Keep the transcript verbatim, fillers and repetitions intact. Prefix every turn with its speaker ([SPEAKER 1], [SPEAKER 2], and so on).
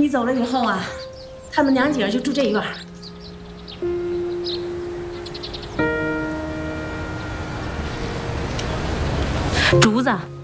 [SPEAKER 1] 你走了以后啊，他们娘几个就住这一院。竹子。